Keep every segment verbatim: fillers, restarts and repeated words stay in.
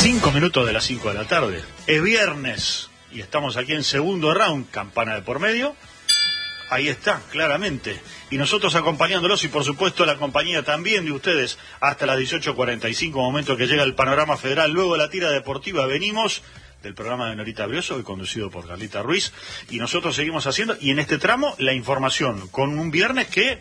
Cinco minutos de las cinco de la tarde. Es viernes y estamos aquí en segundo round, campana de por medio. Ahí está, claramente. Y nosotros acompañándolos y por supuesto la compañía también de ustedes hasta las dieciocho cuarenta y cinco, momento que llega el panorama federal. Luego la tira deportiva, venimos del programa de Norita Brioso, hoy conducido por Carlita Ruiz. Y nosotros seguimos haciendo, y en este tramo, la información, con un viernes que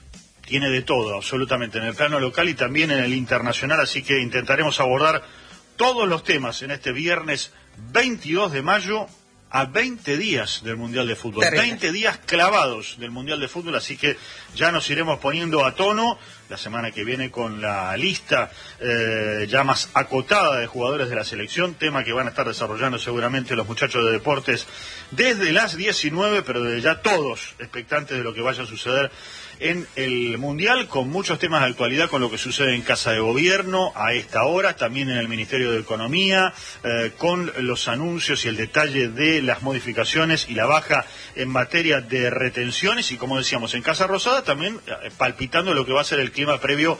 tiene de todo, absolutamente, en el plano local y también en el internacional. Así que intentaremos abordar todos los temas en este viernes veintidós de mayo, a veinte días del Mundial de Fútbol. Terrible. veinte días clavados del Mundial de Fútbol, así que ya nos iremos poniendo a tono la semana que viene con la lista eh, ya más acotada de jugadores de la selección, tema que van a estar desarrollando seguramente los muchachos de deportes desde las diecinueve, pero desde ya todos expectantes de lo que vaya a suceder en el Mundial, con muchos temas de actualidad, con lo que sucede en Casa de Gobierno a esta hora, también en el Ministerio de Economía, eh, con los anuncios y el detalle de las modificaciones y la baja en materia de retenciones, y como decíamos, en Casa Rosada también eh, palpitando lo que va a ser el clima previo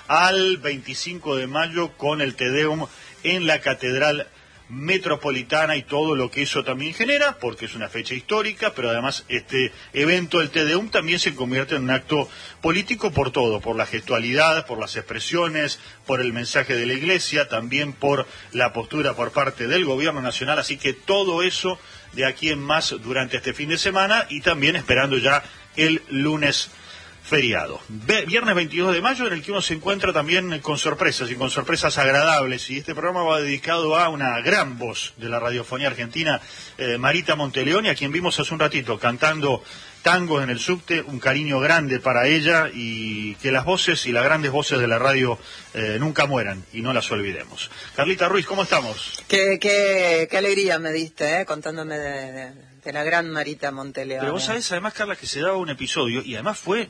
al veinticinco de mayo con el Te Deum en la Catedral Metropolitana y todo lo que eso también genera, porque es una fecha histórica, pero además este evento del Te Deum también se convierte en un acto político por todo, por la gestualidad, por las expresiones, por el mensaje de la Iglesia, también por la postura por parte del Gobierno Nacional, así que todo eso de aquí en más durante este fin de semana y también esperando ya el lunes feriado. Viernes veintidós de mayo, en el que uno se encuentra también con sorpresas y con sorpresas agradables, y este programa va dedicado a una gran voz de la radiofonía argentina, eh, Marita Monteleone, a quien vimos hace un ratito cantando tangos en el subte. Un cariño grande para ella, y que las voces y las grandes voces de la radio eh, nunca mueran y no las olvidemos. Carlita Ruiz, ¿cómo estamos? Qué, qué, qué alegría me diste, eh, contándome de, de, de la gran Marita Monteleone. Pero vos sabés, además, Carla, que se daba un episodio, y además fue...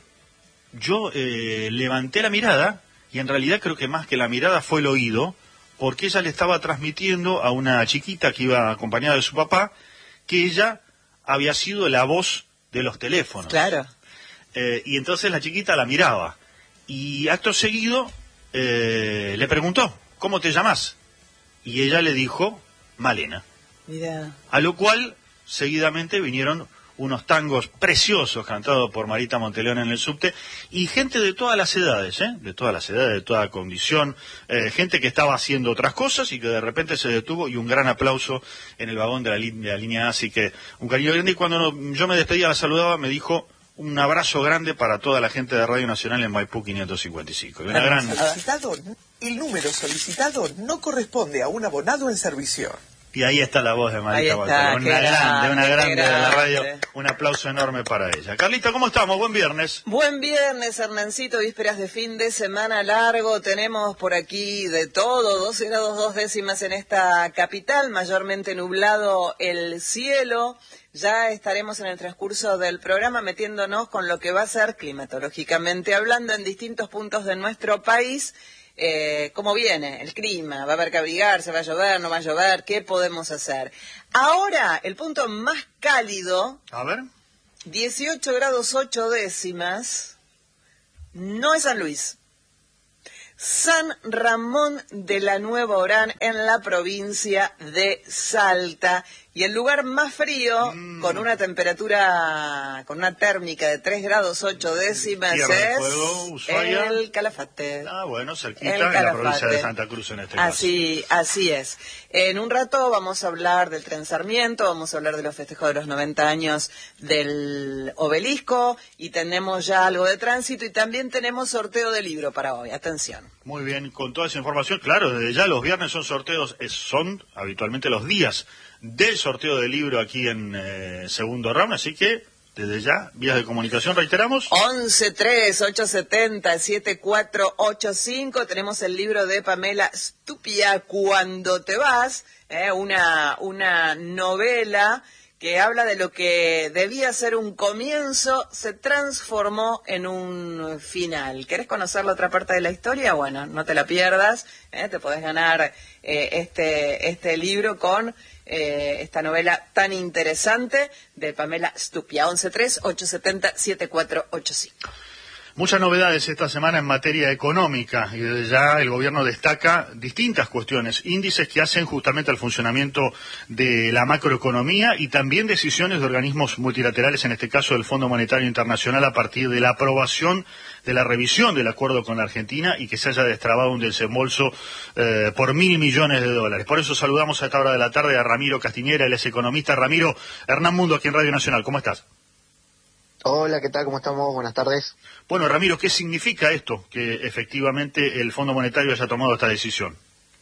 Yo eh, levanté la mirada, y en realidad creo que más que la mirada fue el oído, porque ella le estaba transmitiendo a una chiquita que iba acompañada de su papá, que ella había sido la voz de los teléfonos. Claro. Eh, y entonces la chiquita la miraba, y acto seguido eh, le preguntó, ¿cómo te llamas? Y ella le dijo, Malena. Mira. A lo cual, seguidamente vinieron unos tangos preciosos cantados por Marita Monteleone en el subte, y gente de todas las edades, ¿eh? de todas las edades, de toda condición, eh, gente que estaba haciendo otras cosas y que de repente se detuvo, y un gran aplauso en el vagón de la, de la línea A, así que un cariño grande. Y cuando no, yo me despedía, la saludaba, me dijo un abrazo grande para toda la gente de Radio Nacional en Maipú quinientos cincuenta y cinco. Y una gran... El número solicitado no corresponde a un abonado en servicio. Y ahí está la voz de Marita Monteleone, una grande, una grande de la radio, un aplauso enorme para ella. Carlita, ¿cómo estamos? Buen viernes. Buen viernes, Hernancito, vísperas de fin de semana largo, tenemos por aquí de todo, doce grados dos décimas en esta capital, mayormente nublado el cielo. Ya estaremos en el transcurso del programa metiéndonos con lo que va a ser, climatológicamente hablando, en distintos puntos de nuestro país. Eh, ¿Cómo viene el clima? ¿Va a haber que abrigarse? ¿Va a llover? ¿No va a llover? ¿Qué podemos hacer? Ahora, el punto más cálido, a ver, dieciocho grados ocho décimas, no es San Luis. San Ramón de la Nueva Orán, en la provincia de Salta. Y el lugar más frío, mm. con una temperatura, con una térmica de tres grados ocho décimas, Tierra es Fuego, Ushuaia. El Calafate. Ah, bueno, cerquita, en la provincia de Santa Cruz en este así, caso. Así es. En un rato vamos a hablar del Tren Sarmiento, vamos a hablar de los festejos de los noventa años del Obelisco, y tenemos ya algo de tránsito, y también tenemos sorteo de libro para hoy. Atención. Muy bien, con toda esa información, claro, desde ya los viernes son sorteos, es, son habitualmente los días del sorteo de libro aquí en eh, segundo round, así que desde ya, vías de comunicación, reiteramos. once tres ocho setenta siete cuatro ocho cinco, tenemos el libro de Pamela Stupia, Cuando te vas, eh, una, una novela que habla de lo que debía ser un comienzo, se transformó en un final. ¿Querés conocer la otra parte de la historia? Bueno, no te la pierdas, eh, te podés ganar eh, este, este libro con eh, esta novela tan interesante de Pamela Stupia. once tres ocho setenta siete cuatro ocho cinco. Muchas novedades esta semana en materia económica y desde ya el gobierno destaca distintas cuestiones, índices que hacen justamente al funcionamiento de la macroeconomía y también decisiones de organismos multilaterales, en este caso del Fondo Monetario Internacional, a partir de la aprobación de la revisión del acuerdo con la Argentina y que se haya destrabado un desembolso eh, por mil millones de dólares. Por eso saludamos a esta hora de la tarde a Ramiro Castiñera, él es economista. Ramiro, Hernán Mundo aquí en Radio Nacional, ¿cómo estás? Hola, ¿qué tal? ¿Cómo estamos? Buenas tardes. Bueno, Ramiro, ¿qué significa esto, que efectivamente el Fondo Monetario haya tomado esta decisión?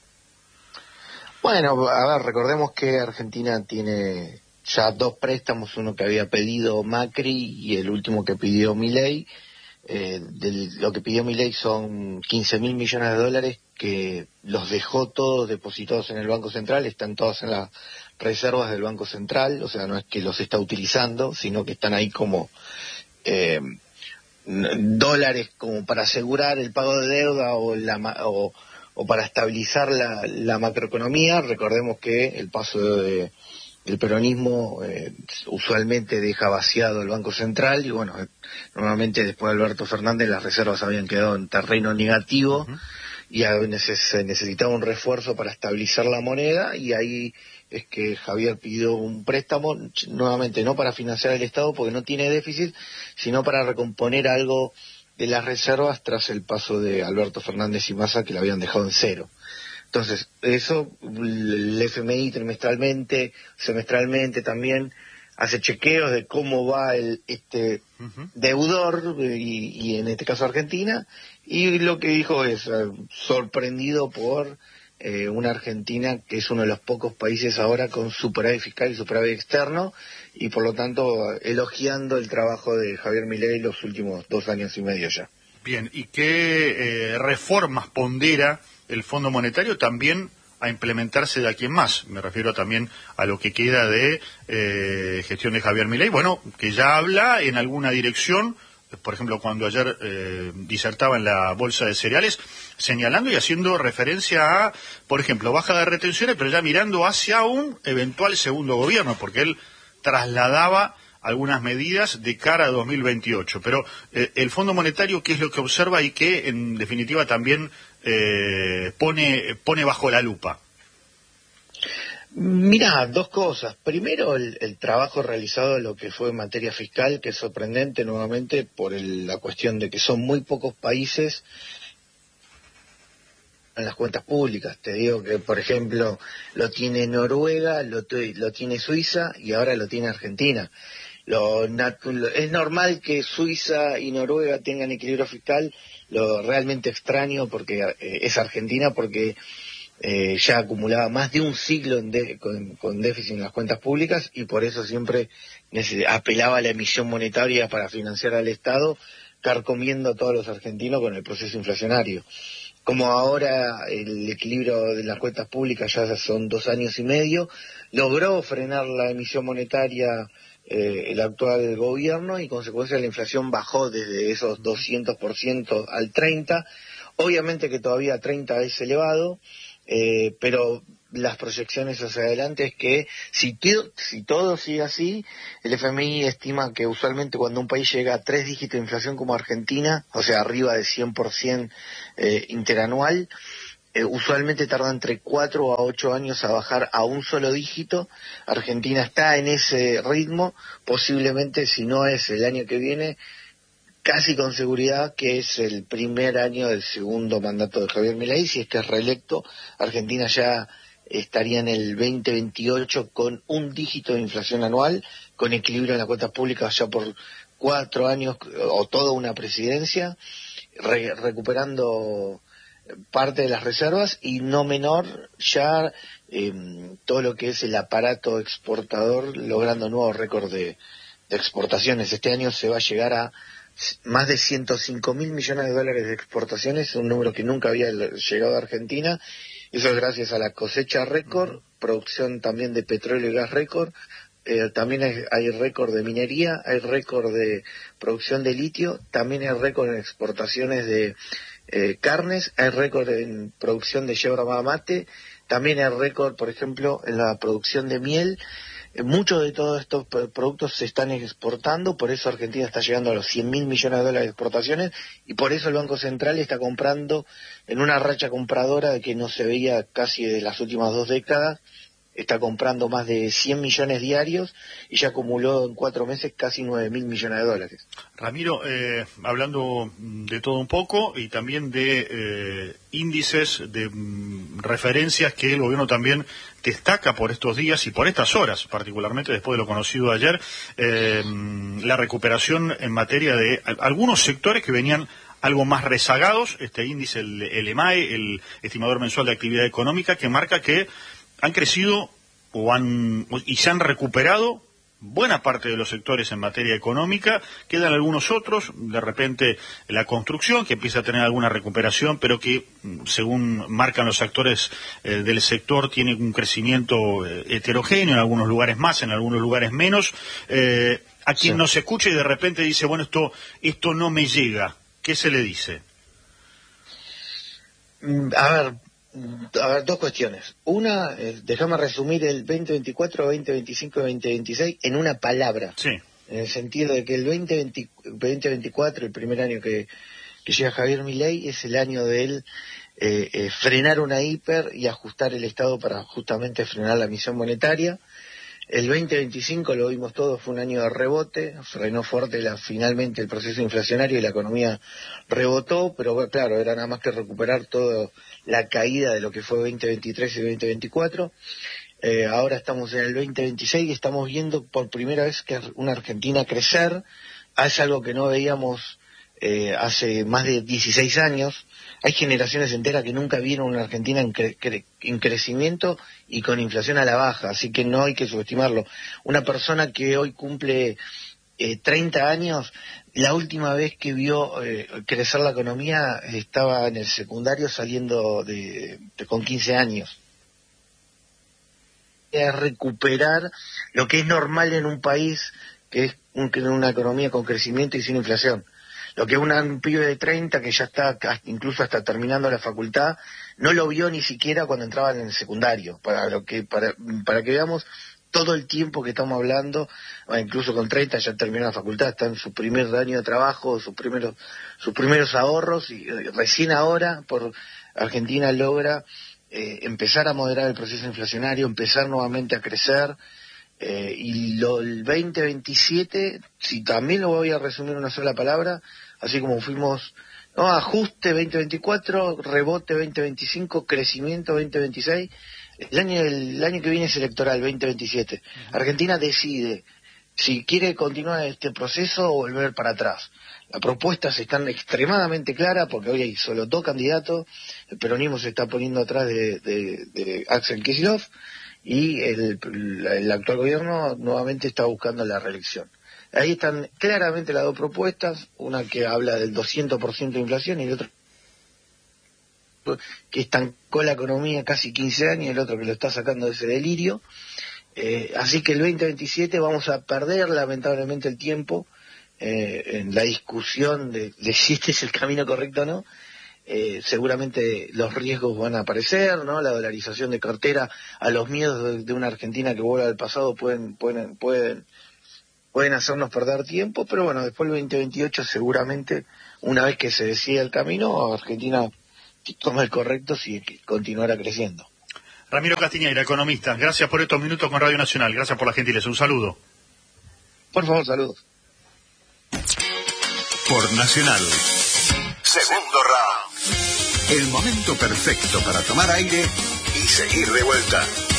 Bueno, a ver, recordemos que Argentina tiene ya dos préstamos, uno que había pedido Macri y el último que pidió Milei. Eh, del, lo que pidió Milei son quince mil millones de dólares que los dejó todos depositados en el Banco Central, están todos en las reservas del Banco Central, o sea, no es que los está utilizando, sino que están ahí como eh, dólares como para asegurar el pago de deuda o, la, o, o para estabilizar la, la macroeconomía. Recordemos que el paso de el peronismo eh, usualmente deja vaciado el Banco Central y bueno, eh, normalmente después de Alberto Fernández las reservas habían quedado en terreno negativo. Uh-huh. Y a veces se necesitaba un refuerzo para estabilizar la moneda y ahí es que Javier pidió un préstamo, nuevamente no para financiar el Estado porque no tiene déficit, sino para recomponer algo de las reservas tras el paso de Alberto Fernández y Massa, que la habían dejado en cero. Entonces, eso, el F M I trimestralmente, semestralmente también hace chequeos de cómo va el este uh-huh. deudor, y, y en este caso Argentina, y lo que dijo es eh, sorprendido por eh, una Argentina que es uno de los pocos países ahora con superávit fiscal y superávit externo, y por lo tanto elogiando el trabajo de Javier Milei los últimos dos años y medio ya. Bien, ¿y qué eh, reformas pondera el Fondo Monetario también a implementarse de aquí en más? Me refiero también a lo que queda de eh, gestión de Javier Milei, bueno, que ya habla en alguna dirección, por ejemplo, cuando ayer eh, disertaba en la Bolsa de Cereales, señalando y haciendo referencia a, por ejemplo, baja de retenciones, pero ya mirando hacia un eventual segundo gobierno, porque él trasladaba algunas medidas de cara a dos mil veintiocho. Pero eh, el Fondo Monetario, ¿qué es lo que observa y qué, en definitiva, también eh, pone, pone bajo la lupa? Mirá, dos cosas. Primero, el, el trabajo realizado en lo que fue en materia fiscal, que es sorprendente nuevamente por el, la cuestión de que son muy pocos países en las cuentas públicas. Te digo que, por ejemplo, lo tiene Noruega, lo, lo tiene Suiza y ahora lo tiene Argentina. Lo, lo, es normal que Suiza y Noruega tengan equilibrio fiscal, lo realmente extraño porque eh, es Argentina, porque eh, ya acumulaba más de un siglo en de, con, con déficit en las cuentas públicas y por eso siempre apelaba a la emisión monetaria para financiar al Estado, carcomiendo a todos los argentinos con el proceso inflacionario. Como ahora el equilibrio de las cuentas públicas ya son dos años y medio, logró frenar la emisión monetaria eh, el actual gobierno y consecuencia la inflación bajó desde esos doscientos por ciento al treinta por ciento. Obviamente que todavía treinta es elevado, eh, pero las proyecciones hacia adelante es que si, si todo sigue así, el F M I estima que usualmente cuando un país llega a tres dígitos de inflación como Argentina, o sea, arriba de cien por ciento eh, interanual, eh, usualmente tarda entre cuatro a ocho años a bajar a un solo dígito. Argentina está en ese ritmo, posiblemente si no es el año que viene, casi con seguridad que es el primer año del segundo mandato de Javier Milei. Si es que es reelecto, Argentina ya estaría en el veinte veintiocho con un dígito de inflación anual, con equilibrio en las cuentas públicas ya por cuatro años o toda una presidencia, re, recuperando parte de las reservas y no menor ya eh, todo lo que es el aparato exportador logrando nuevos récords de, de exportaciones. Este año se va a llegar a más de ciento cinco mil millones de dólares de exportaciones, un número que nunca había llegado a Argentina. Eso es gracias a la cosecha récord, producción también de petróleo y gas récord. Eh, también hay, hay récord de minería, hay récord de producción de litio, también hay récord en exportaciones de eh, carnes, hay récord en producción de yerba mate, también hay récord, por ejemplo, en la producción de miel. Eh, muchos de todos estos productos se están exportando, por eso Argentina está llegando a los cien mil millones de dólares de exportaciones, y por eso el Banco Central está comprando en una racha compradora que no se veía casi de las últimas dos décadas. Está comprando más de cien millones diarios y ya acumuló en cuatro meses casi nueve mil millones de dólares. Ramiro, eh, hablando de todo un poco y también de eh, índices, de mm, referencias que el gobierno también destaca por estos días y por estas horas, particularmente después de lo conocido ayer, eh, la recuperación en materia de algunos sectores que venían algo más rezagados, este índice, el, el E M A E, el estimador mensual de actividad económica, que marca que han crecido o han y se han recuperado buena parte de los sectores en materia económica. Quedan algunos otros, de repente la construcción, que empieza a tener alguna recuperación, pero que, según marcan los actores eh, del sector, tiene un crecimiento eh, heterogéneo, en algunos lugares más, en algunos lugares menos. Eh, a quien sí. nos escucha y de repente dice, bueno, esto, esto no me llega, ¿qué se le dice? A ver, A ver, dos cuestiones. Una, eh, déjame resumir el veinte veinticuatro, veinte veinticinco y veinte veintiséis en una palabra. Sí. En el sentido de que el veinte veinticuatro, el primer año que, que llega Javier Milei, es el año de él eh, eh, frenar una hiper y ajustar el Estado para justamente frenar la emisión monetaria. El veinte veinticinco, lo vimos todos, fue un año de rebote, frenó fuerte la, finalmente el proceso inflacionario y la economía rebotó, pero bueno, claro, era nada más que recuperar toda la caída de lo que fue veinte veintitrés y veinte veinticuatro. Eh, ahora estamos en el veinte veintiséis y estamos viendo por primera vez que una Argentina crecer, es algo que no veíamos eh, hace más de dieciséis años. Hay generaciones enteras que nunca vieron una Argentina en, cre cre en crecimiento y con inflación a la baja, así que no hay que subestimarlo. Una persona que hoy cumple eh, treinta años, la última vez que vio eh, crecer la economía estaba en el secundario saliendo de, de con quince años. Es recuperar lo que es normal en un país, que es un, una economía con crecimiento y sin inflación. Lo que una, un pibe de treinta que ya está incluso hasta terminando la facultad, no lo vio ni siquiera cuando entraba en el secundario, para lo que para, para que veamos todo el tiempo que estamos hablando. Incluso con treinta ya terminó la facultad, está en su primer año de trabajo, sus primeros, sus primeros ahorros, y recién ahora por Argentina logra eh, empezar a moderar el proceso inflacionario, empezar nuevamente a crecer. Eh, y lo, el veinte veintisiete, si también lo voy a resumir en una sola palabra, así como fuimos, no, ajuste veinte veinticuatro, rebote veinte veinticinco, crecimiento veinte veintiséis, el año, el año que viene es electoral, veinte veintisiete. Uh-huh. Argentina decide si quiere continuar este proceso o volver para atrás. Las propuestas están extremadamente claras porque hoy hay solo dos candidatos, el peronismo se está poniendo atrás de, de, de Axel Kicillof, y el, el actual gobierno nuevamente está buscando la reelección. Ahí están claramente las dos propuestas, una que habla del doscientos por ciento de inflación y el otro que estancó la economía casi quince años y el otro que lo está sacando de ese delirio. Eh, así que el veinte veintisiete vamos a perder lamentablemente el tiempo eh, en la discusión de, de si este es el camino correcto o no. Eh, seguramente los riesgos van a aparecer, ¿no? La dolarización de cartera, a los miedos de, de una Argentina que vuelva al pasado pueden pueden pueden pueden hacernos perder tiempo, pero bueno, después el veinte veintiocho seguramente, una vez que se decida el camino, Argentina toma el correcto si continuará creciendo. Ramiro Castiñeira, economista, gracias por estos minutos con Radio Nacional, gracias por la gentileza, un saludo. Por favor, saludos. Por Nacional. Segundo round. El momento perfecto para tomar aire y seguir de vuelta.